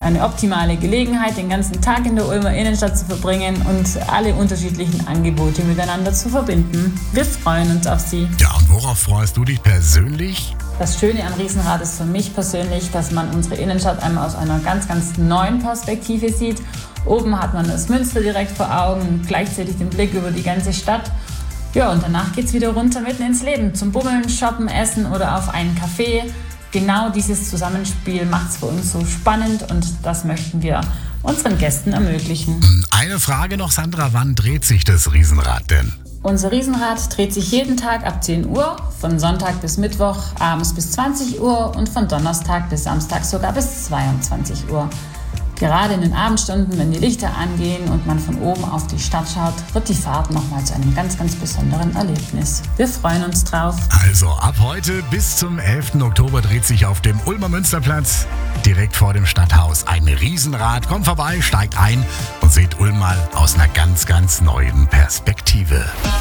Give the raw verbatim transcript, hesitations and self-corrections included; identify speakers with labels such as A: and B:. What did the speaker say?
A: Eine optimale Gelegenheit, den ganzen Tag in der Ulmer Innenstadt zu verbringen und alle unterschiedlichen Angebote miteinander zu verbinden. Wir freuen uns auf Sie.
B: Ja, und worauf freust du dich persönlich?
A: Das Schöne am Riesenrad ist für mich persönlich, dass man unsere Innenstadt einmal aus einer ganz, ganz neuen Perspektive sieht. Oben hat man das Münster direkt vor Augen und gleichzeitig den Blick über die ganze Stadt. Ja, und danach geht's wieder runter mitten ins Leben, zum Bummeln, Shoppen, Essen oder auf einen Café. Genau dieses Zusammenspiel macht's für uns so spannend und das möchten wir unseren Gästen ermöglichen.
B: Eine Frage noch, Sandra, wann dreht sich das Riesenrad denn?
A: Unser Riesenrad dreht sich jeden Tag ab zehn Uhr, von Sonntag bis Mittwoch, abends bis zwanzig Uhr und von Donnerstag bis Samstag sogar bis zweiundzwanzig Uhr. Gerade in den Abendstunden, wenn die Lichter angehen und man von oben auf die Stadt schaut, wird die Fahrt nochmal zu einem ganz, ganz besonderen Erlebnis. Wir freuen uns drauf.
B: Also ab heute bis zum elften Oktober dreht sich auf dem Ulmer Münsterplatz direkt vor dem Stadthaus ein Riesenrad. Kommt vorbei, steigt ein und seht Ulm mal aus einer ganz, ganz neuen Perspektive.